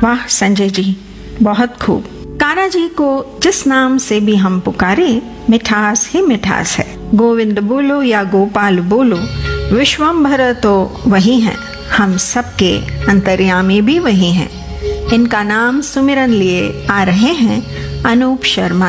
वाह संजय जी, बहुत खूब। कान्हा जी को जिस नाम से भी हम पुकारे, मिठास ही मिठास है। गोविंद बोलो या गोपाल बोलो, विश्वम्भर तो वही हैं, हम सबके अंतर्यामी भी वही हैं। इनका नाम सुमिरन लिए आ रहे हैं अनूप शर्मा